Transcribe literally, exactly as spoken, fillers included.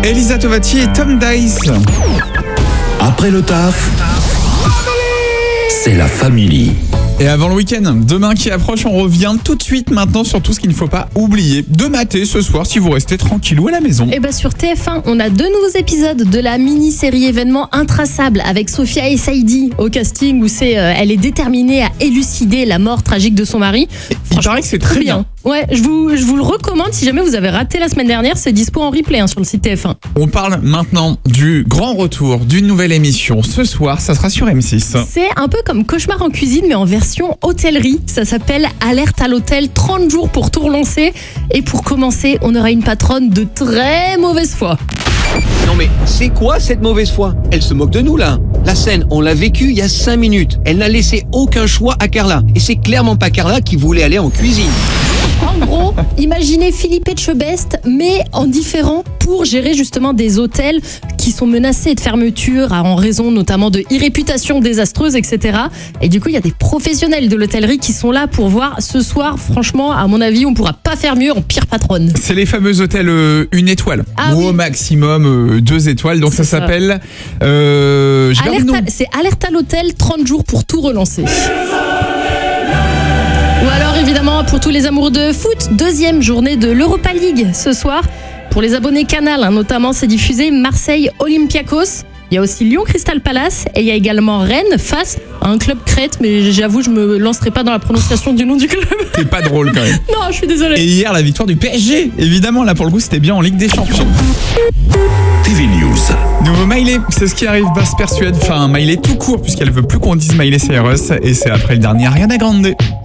Elisa Tovati et Tom Dice. Après le taf, c'est la famille. Et avant le week-end, demain qui approche, on revient tout de suite maintenant sur tout ce qu'il ne faut pas oublier de mater ce soir si vous restez tranquillou à la maison. Et bah sur T F un, on a deux nouveaux épisodes de la mini-série événement Intraçable avec Sophia et Saïdi au casting où c'est, euh, elle est déterminée à élucider la mort tragique de son mari. Il paraît que c'est très bien. Ouais, je vous, je vous le recommande si jamais vous avez raté la semaine dernière, c'est dispo en replay hein, sur le site T F un. On parle maintenant du grand retour d'une nouvelle émission. Ce soir, ça sera sur M six. C'est un peu comme Cauchemar en cuisine mais en version hôtellerie. Ça s'appelle Alerte à l'hôtel, trente jours pour tout relancer. Et pour commencer, on aura une patronne de très mauvaise foi. Non mais c'est quoi cette mauvaise foi? Elle se moque de nous là. La scène, on l'a vécue il y a cinq minutes. Elle n'a laissé aucun choix à Carla. Et c'est clairement pas Carla qui voulait aller en cuisine. En gros, imaginez Philippe Etchebest, mais en différent pour gérer justement des hôtels qui sont menacés de fermeture en raison notamment de irréputation désastreuse, et cetera. Et du coup, il y a des professionnels de l'hôtellerie qui sont là pour voir ce soir. Franchement, à mon avis, on pourra pas faire mieux en pire patronne. C'est les fameux hôtels euh, une étoile Ah ou oui. au maximum euh, deux étoiles. Donc ça, C'est ça. s'appelle. Euh, j'ai perdu le Alerte nom. à- c'est Alerte à l'hôtel, trente jours pour tout relancer. Ou alors évidemment pour tous les amoureux de foot, deuxième journée de l'Europa League ce soir. Pour les abonnés Canal, hein, notamment c'est diffusé Marseille Olympiakos. Il y a aussi Lyon Crystal Palace et il y a également Rennes face à un club Crète, mais j'avoue je me lancerai pas dans la prononciation du nom du club. C'est pas drôle quand même. Non, je suis désolée. Et hier, la victoire du P S G. Évidemment, là pour le coup, c'était bien en Ligue des Champions. T V News. Nouveau Miley, c'est ce qui arrive, Basse Persuade. Enfin, Miley tout court, puisqu'elle veut plus qu'on dise Miley Cyrus. Et c'est après le dernier Ariana Grande.